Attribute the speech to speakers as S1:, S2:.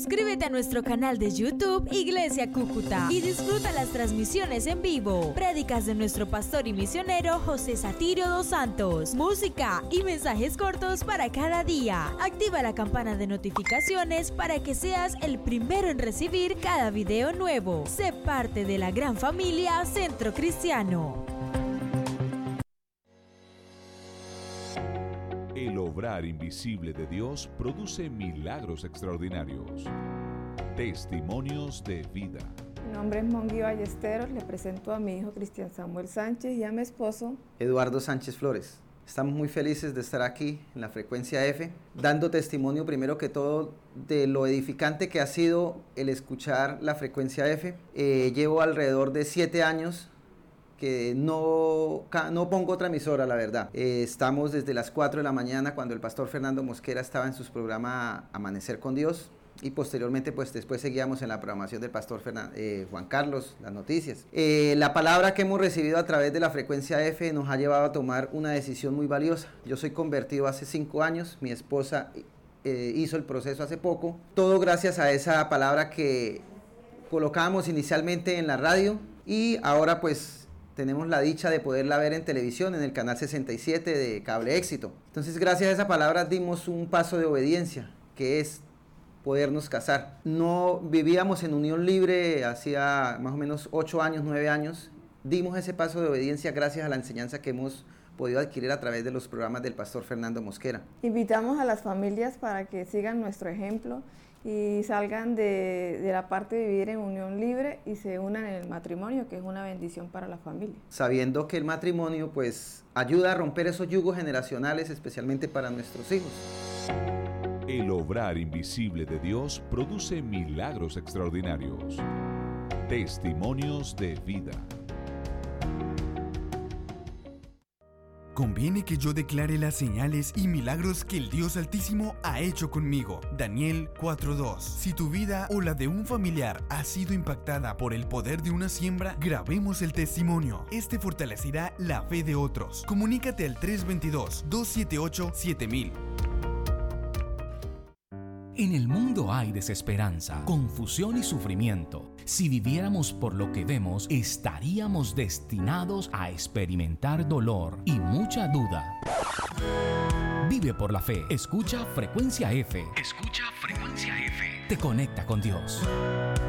S1: Suscríbete a nuestro canal de YouTube Iglesia Cúcuta y disfruta las transmisiones en vivo, prédicas de nuestro pastor y misionero José Satirio dos Santos, música y mensajes cortos para cada día. Activa la campana de notificaciones para que seas el primero en recibir cada video nuevo. Sé parte de la gran familia Centro Cristiano.
S2: El obrar invisible de Dios produce milagros extraordinarios. Testimonios de vida.
S3: Mi nombre es Monguí Ballesteros, le presento a mi hijo Cristian Samuel Sánchez y a mi esposo
S4: Eduardo Sánchez Flores. Estamos muy felices de estar aquí en la Frecuencia F, dando testimonio primero que todo de lo edificante que ha sido el escuchar la Frecuencia F. Llevo alrededor de 7 años que no pongo otra emisora, la verdad. Estamos desde las 4 de la mañana cuando el pastor Fernando Mosquera estaba en sus programas Amanecer con Dios, y posteriormente pues después seguíamos en la programación del pastor Juan Carlos, las noticias. La palabra que hemos recibido a través de la Frecuencia F nos ha llevado a tomar una decisión muy valiosa. Yo soy convertido hace 5 años, mi esposa hizo el proceso hace poco, todo gracias a esa palabra que colocábamos inicialmente en la radio y ahora pues tenemos la dicha de poderla ver en televisión, en el canal 67 de Cable Éxito. Entonces, gracias a esa palabra dimos un paso de obediencia, que es podernos casar. No vivíamos en unión libre hacía más o menos 8 años, 9 años. Dimos ese paso de obediencia gracias a la enseñanza que hemos podido adquirir a través de los programas del pastor Fernando Mosquera.
S3: Invitamos a las familias para que sigan nuestro ejemplo y salgan de la parte de vivir en unión libre y se unan en el matrimonio, que es una bendición para la familia.
S4: Sabiendo que el matrimonio pues ayuda a romper esos yugos generacionales, especialmente para nuestros hijos.
S2: El obrar invisible de Dios produce milagros extraordinarios. Testimonios de vida.
S5: Conviene que yo declare las señales y milagros que el Dios Altísimo ha hecho conmigo. Daniel 4:2. Si tu vida o la de un familiar ha sido impactada por el poder de una siembra, grabemos el testimonio. Este fortalecerá la fe de otros. Comunícate al 322-278-7000.
S6: En el mundo hay desesperanza, confusión y sufrimiento. Si viviéramos por lo que vemos, estaríamos destinados a experimentar dolor y mucha duda. Vive por la fe. Escucha Frecuencia F. Escucha Frecuencia F. Te conecta con Dios.